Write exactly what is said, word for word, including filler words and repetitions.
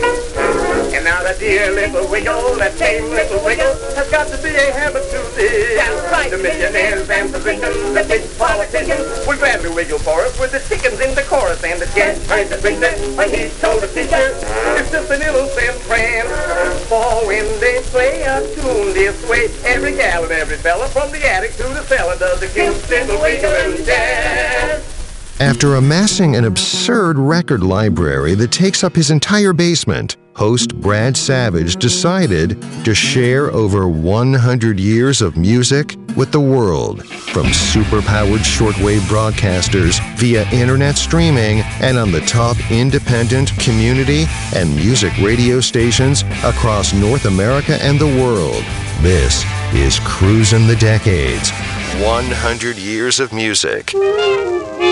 And now that dear little wiggle, that same little wiggle, has got to be a habit to this. That's right. The millionaires and physicians, the big politicians, will gladly wiggle for us with the chickens in the chorus and the jet trying to bring them when he told the teacher. It's just an innocent trend. For when they play a tune this way, every gal and every fella from the attic to the cellar does a cute little wiggle and jazz. After amassing an absurd record library that takes up his entire basement, host Brad Savage decided to share over one hundred years of music with the world, from super-powered shortwave broadcasters via internet streaming and on the top independent, community, and music radio stations across North America and the world. This is Cruisin' the Decades. one hundred years of music.